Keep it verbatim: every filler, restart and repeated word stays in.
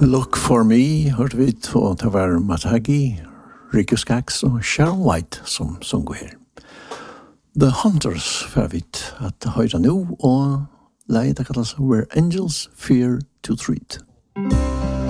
Look for me, hørte vi, og det var Matagi, Ricky Skaggs og Sharon White som sunget her. The Hunters, for vi at høyre nå, og leie det kalles Where Angels Fear to Treat.